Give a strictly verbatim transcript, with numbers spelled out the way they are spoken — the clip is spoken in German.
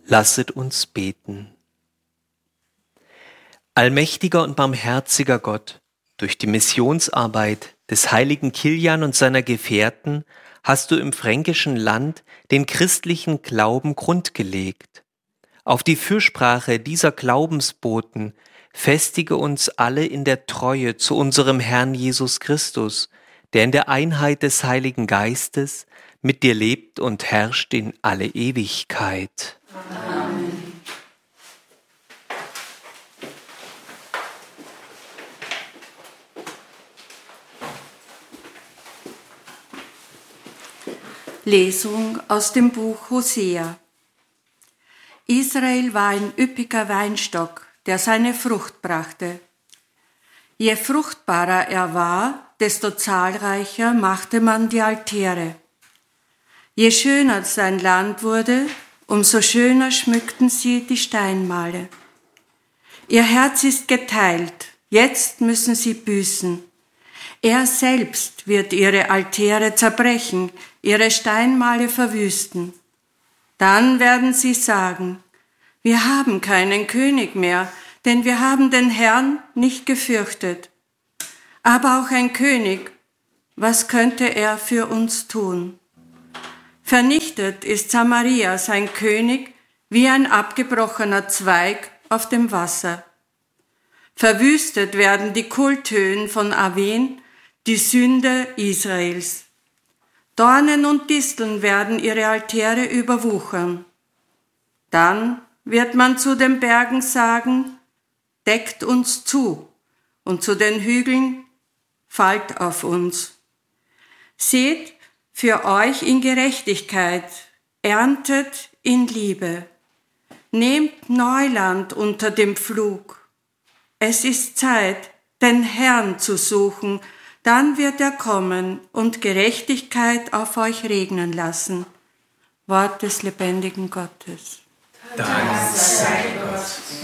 Lasset uns beten. Allmächtiger und barmherziger Gott, durch die Missionsarbeit des heiligen Kilian und seiner Gefährten hast du im fränkischen Land den christlichen Glauben grundgelegt. Auf die Fürsprache dieser Glaubensboten festige uns alle in der Treue zu unserem Herrn Jesus Christus, der in der Einheit des Heiligen Geistes mit dir lebt und herrscht in alle Ewigkeit. Amen. Lesung aus dem Buch Hosea. Israel war ein üppiger Weinstock, der seine Frucht brachte. Je fruchtbarer er war, desto zahlreicher machte man die Altäre. Je schöner sein Land wurde, umso schöner schmückten sie die Steinmale. Ihr Herz ist geteilt, jetzt müssen sie büßen. Er selbst wird ihre Altäre zerbrechen, ihre Steinmale verwüsten. Dann werden sie sagen, wir haben keinen König mehr, denn wir haben den Herrn nicht gefürchtet. Aber auch ein König, was könnte er für uns tun? Vernichtet ist Samaria, sein König, wie ein abgebrochener Zweig auf dem Wasser. Verwüstet werden die Kulthöhen von Aven, die Sünde Israels. Dornen und Disteln werden ihre Altäre überwuchern. Dann wird man zu den Bergen sagen, deckt uns zu, und zu den Hügeln, fallt auf uns. Seht für euch in Gerechtigkeit, erntet in Liebe. Nehmt Neuland unter dem Pflug. Es ist Zeit, den Herrn zu suchen, dann wird er kommen und Gerechtigkeit auf euch regnen lassen. Wort des lebendigen Gottes. Dank sei Gott.